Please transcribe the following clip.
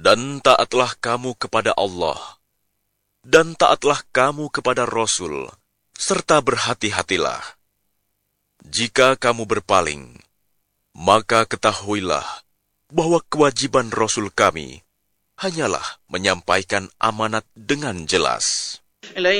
Dan taatlah kamu kepada Allah, dan taatlah kamu kepada Rasul, serta berhati-hatilah. Jika kamu berpaling, maka ketahuilah bahwa kewajiban Rasul kami hanyalah menyampaikan amanat dengan jelas.